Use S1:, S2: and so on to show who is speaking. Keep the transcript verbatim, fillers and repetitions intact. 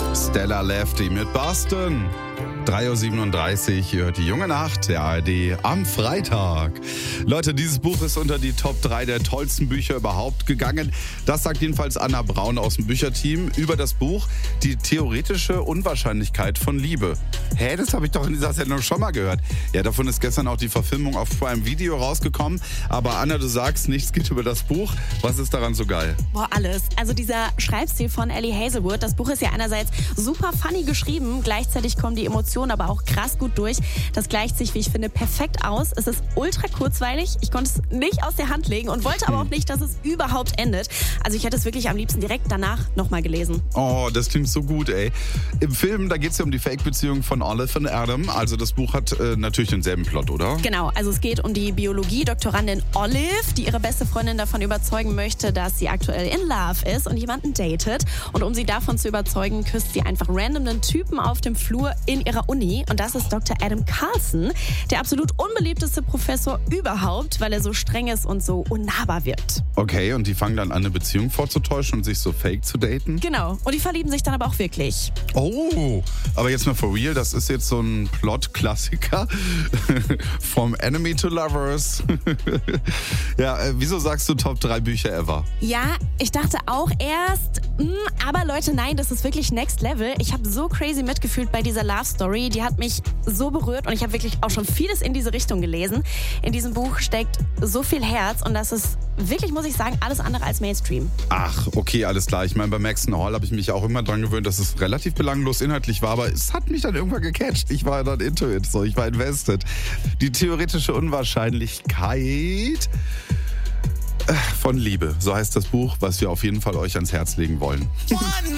S1: Stella Lefty mit Boston. drei Uhr siebenunddreißig, ihr hört die junge Nacht der A R D am Freitag. Leute, dieses Buch ist unter die Top drei der tollsten Bücher überhaupt gegangen. Das sagt jedenfalls Anna Braun aus dem Bücherteam über das Buch Die theoretische Unwahrscheinlichkeit von Liebe. Hä, das habe ich doch in dieser Sendung schon mal gehört. Ja, davon ist gestern auch die Verfilmung auf Prime Video rausgekommen. Aber Anna, du sagst, nichts geht über das Buch. Was ist daran so geil?
S2: Boah, alles. Also dieser Schreibstil von Ellie Hazelwood, das Buch ist ja einerseits super funny geschrieben, gleichzeitig kommen die Emotionen aber auch krass gut durch. Das gleicht sich, wie ich finde, perfekt aus. Es ist ultra kurzweilig. Ich konnte es nicht aus der Hand legen und wollte aber auch nicht, dass es überhaupt endet. Also ich hätte es wirklich am liebsten direkt danach nochmal gelesen.
S1: Oh, das klingt so gut, ey. Im Film, da geht es ja um die Fake-Beziehung von Olive und Adam. Also das Buch hat äh, natürlich denselben Plot, oder?
S2: Genau, also es geht um die Biologie-Doktorandin Olive, die ihre beste Freundin davon überzeugen möchte, dass sie aktuell in Love ist und jemanden datet. Und um sie davon zu überzeugen, küsst sie einfach random einen Typen auf dem Flur in ihrer Uni. Und das ist Doktor Adam Carlson, der absolut unbeliebteste Professor überhaupt, weil er so streng ist und so unnahbar wirkt.
S1: Okay, und die fangen dann an, eine Beziehung vorzutäuschen und sich so fake zu daten?
S2: Genau, und die verlieben sich dann aber auch wirklich.
S1: Oh, aber jetzt mal for real, das ist jetzt so ein Plot-Klassiker. From Enemy to Lovers. Ja, äh, wieso sagst du Top drei Bücher ever?
S2: Ja, ich dachte auch erst, mh, aber Leute, nein, das ist wirklich Next Level. Ich habe so crazy mitgefühlt bei dieser Love Story, die hat mich so berührt und ich habe wirklich auch schon vieles in diese Richtung gelesen. In diesem Buch steckt so viel Herz und das ist wirklich, muss ich sagen, alles andere als Mainstream.
S1: Ach, okay, alles klar. Ich meine, bei Maxton Hall habe ich mich auch immer dran gewöhnt, dass es relativ belanglos inhaltlich war, aber es hat mich dann irgendwann gecatcht. Ich war dann into it, so, ich war invested. Die theoretische Unwahrscheinlichkeit von Liebe, so heißt das Buch, was wir auf jeden Fall euch ans Herz legen wollen.